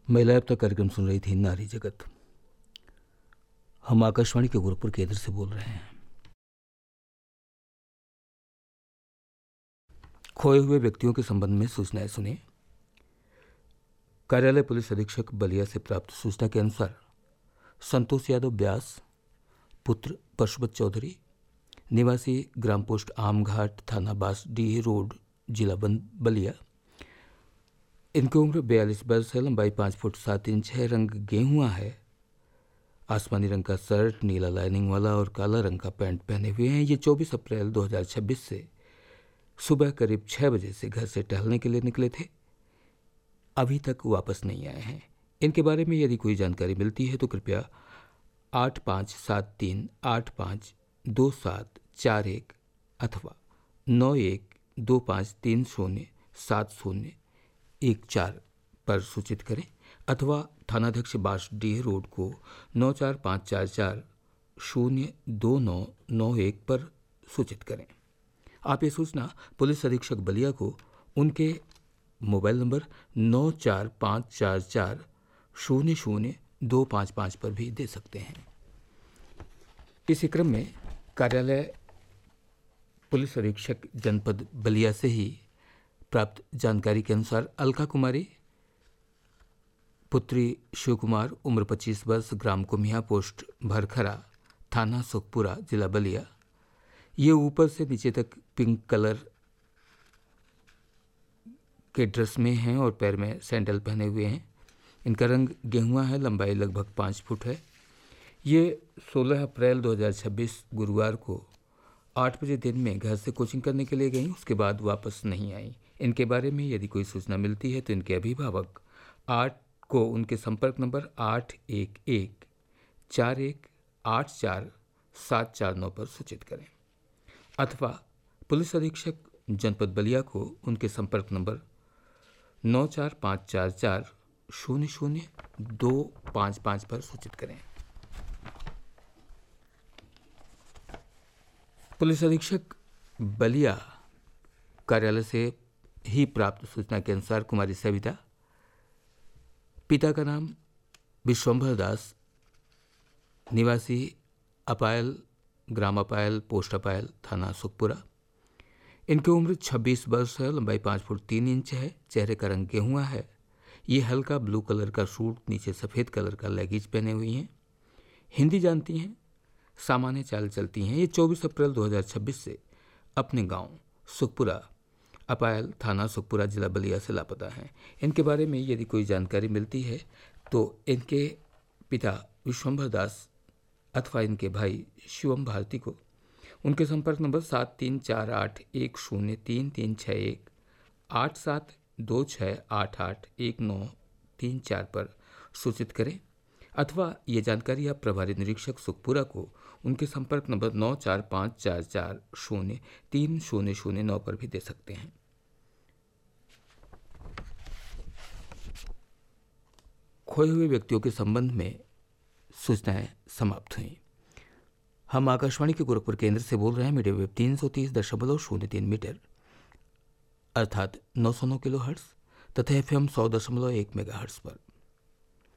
महिला अब तक कार्यक्रम सुन रही थी नारी जगत। हम आकाशवाणी के गोरखपुर केंद्र से बोल रहे हैं। खोए हुए व्यक्तियों के संबंध में सूचनाएं सुनिए। कार्यालय पुलिस अधीक्षक बलिया से प्राप्त सूचना के अनुसार संतोष यादव व्यास पुत्र पशुपत चौधरी निवासी ग्राम पोस्ट आमघाट थाना बांसडीह रोड जिला बलिया, इनकी उम्र 42 वर्ष है, लंबाई 5 फुट 7 इंच है, रंग गेहुआ है, आसमानी रंग का शर्ट, नीला लाइनिंग वाला और काला रंग का पैंट पहने हुए हैं। ये 24 अप्रैल 2026 से सुबह करीब 6 बजे से घर से टहलने के लिए निकले थे। अभी तक वापस नहीं आए हैं। इनके बारे में यदि कोई जानकारी मिलती है तो कृपया 8573852741 अथवा 9125307014 पर सूचित करें अथवा थानाध्यक्ष बांसडीह रोड को 94544-02991 पर सूचित करें। आप ये सूचना पुलिस अधीक्षक बलिया को उनके मोबाइल नंबर 94544000255 पर भी दे सकते हैं। इसी क्रम में कार्यालय पुलिस अधीक्षक जनपद बलिया से ही प्राप्त जानकारी के अनुसार अलका कुमारी पुत्री शिव कुमार उम्र 25 वर्ष ग्राम कुमिया पोस्ट भरखरा थाना सुखपुरा जिला बलिया, ये ऊपर से नीचे तक पिंक कलर के ड्रेस में हैं और पैर में सैंडल पहने हुए हैं। इनका रंग गेहुआ है, लंबाई लगभग 5 फुट है। ये 16 अप्रैल 2026 गुरुवार को 8 बजे दिन में घर से कोचिंग करने के लिए गई, उसके बाद वापस नहीं आई। इनके बारे में यदि कोई सूचना मिलती है तो इनके अभिभावक 8 को उनके संपर्क नंबर 8114184749 पर सूचित करें अथवा पुलिस अधीक्षक जनपद बलिया को उनके संपर्क नंबर 94544000255 पर सूचित करें। पुलिस अधीक्षक बलिया कार्यालय से ही प्राप्त सूचना के अनुसार कुमारी सविता, पिता का नाम विश्वंभर दास, निवासी अपायल ग्राम अपायल पोस्ट अपायल थाना सुखपुरा, इनकी उम्र 26 वर्ष है, लंबाई 5 फुट 3 इंच है, चेहरे का रंग गेहुआ है। ये हल्का ब्लू कलर का सूट, नीचे सफ़ेद कलर का लेगिज पहने हुई हैं, हिंदी जानती हैं, सामान्य चाल चलती हैं। ये 24 अप्रैल 2026 से अपने गांव सुखपुरा अपायल थाना सुखपुरा जिला बलिया से लापता हैं। इनके बारे में यदि कोई जानकारी मिलती है तो इनके पिता विश्वंभर दास अथवा इनके भाई शिवम भारती को उनके संपर्क नंबर 7348103361 8726881934 पर सूचित करें अथवा ये जानकारी आप प्रभारी निरीक्षक सुखपुरा को उनके संपर्क नंबर 9454403009 पर भी दे सकते हैं। खोए हुए व्यक्तियों के संबंध में सूचनाएं समाप्त हुई। हम आकाशवाणी के गोरखपुर केंद्र से बोल रहे हैं। मीडियम वेव 330.03 मीटर अर्थात 909 किलोहर्ट्ज तथा FM 100.1 मेगाहर्ट्ज पर।